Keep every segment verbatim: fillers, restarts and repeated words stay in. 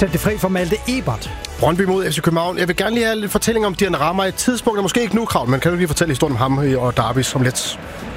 Sæt det fri for Malte Ebert. Brøndby mod F C København. Jeg vil gerne lige have lidt fortælling om Dian Rammer. Et tidspunkt er måske ikke nu, Krav, men kan du lige fortælle historien om ham og Derby som lidt?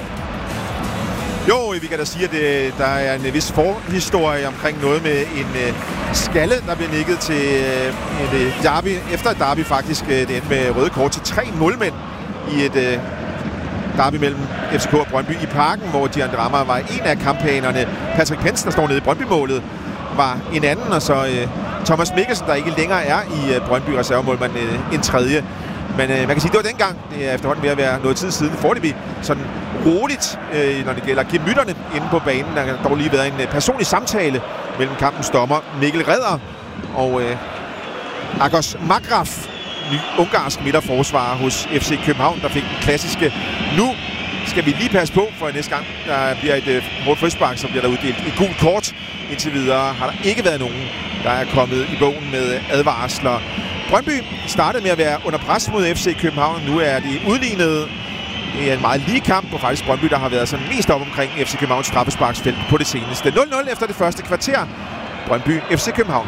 Jo, vi kan da sige, at det, der er en vis forhistorie omkring noget med en uh, skalle, der blev nikket til uh, et derby. Efter et derby faktisk, uh, det endte med røde kort til tre målmænd i et uh, derby mellem F C K og Brøndby i Parken, hvor Dian Rammer var en af kamphanerne. Patrick Pensen, der står nede i Brøndby-målet, var en anden, og så uh, Thomas Mikkelsen, der ikke længere er i uh, Brøndby reservemålmand, uh, en tredje. Men øh, man kan sige, det var dengang, det er efterhånden ved at være noget tid siden, foreløbig sådan roligt, øh, når det gælder gemytterne inde på banen. Der har dog lige været en øh, personlig samtale mellem kampens dommer Mikkel Redder og øh, Agos Magraf, ny ungarsk midterforsvarer hos F C København, der fik den klassiske. Nu skal vi lige passe på, for næste gang der bliver et øh, hårdt frispark, så bliver der uddelt et gult kort. Indtil videre har der ikke været nogen, der er kommet i bogen med advarsler. Brøndby startede med at være under pres mod F C København. Nu er de udlignet. Det er en meget lige kamp, og faktisk Brøndby, der har været sådan mest op omkring F C Københavns straffesparksfelt på det seneste. nul nul efter det første kvarter. Brøndby F C København.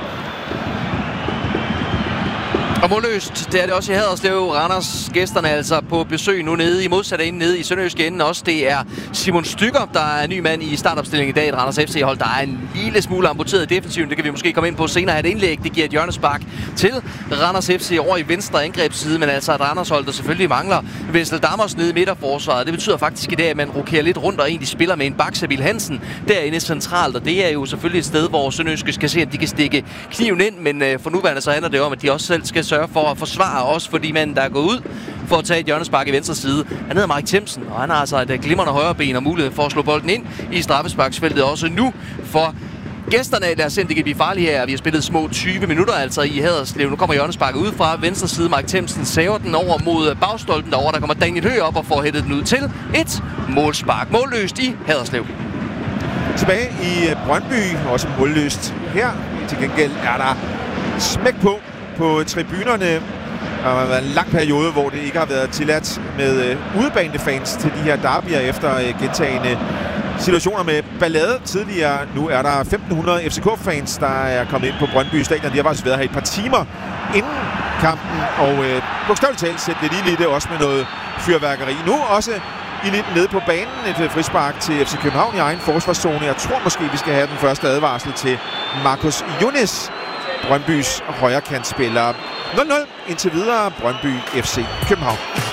Og målløst, det er det også i Haderslev. Randers gæsterne altså på besøg nu nede i modsatte ende, nede i Sønderjyske ende også. Det er Simon Stygger, der er ny mand i startopstillingen i dag. Et Randers F C-hold, der er en lille smule amputeret i defensiven. Det kan vi måske komme ind på senere. Et indlæg, det giver et hjørnespark til Randers F C over i venstre angrebsside. Men altså et Randers-hold, der selvfølgelig mangler Vessel Dammers nede i midterforsvaret. Det betyder faktisk i dag, at man rokerer lidt rundt og egentlig spiller med en bak, Sabil Hansen derinde centralt. Og det er jo selvfølgelig et sted, hvor Sønderjyske skal se, at de kan stikke kniven ind. Men øh, for nuværende så handler det om, at de også selv skal sørge for at forsvare os for de mænd, der er gået ud for at tage et hjørnespark i venstre side. Han hedder Mark Themsen, og han har altså et glimrende højre ben og mulighed for at slå bolden ind i straffesparksfeltet også nu for gæsterne. Lad os se, det kan blive farligt her. Vi har spillet små tyve minutter altså i Haderslev. Nu kommer hjørnesparket ud fra venstre side. Mark Themsen saver den over mod bagstolpen derovre. Der kommer Daniel Høgh op og får hættet den ud til et målspark. Målløst i Haderslev. Tilbage i Brøndby, også målløst her. Til gengæld er der smæk på på tribunerne. Der har været en lang periode, hvor det ikke har været tilladt med øh, udebanefans til de her derbyer efter øh, gentagende situationer med ballade tidligere. Nu er der femten hundrede F C K-fans, der er kommet ind på Brøndby Stadion. De har faktisk været her et par timer inden kampen, og øh, bogstaveligt talt sætte det lige lidt også med noget fyrværkeri. Nu også i lidt nede på banen et frispark til F C København i egen forsvarszone. Jeg tror måske, vi skal have den første advarsel til Marcus Younes, Brøndbys højrekantspiller. nul nul indtil videre, Brøndby F C København.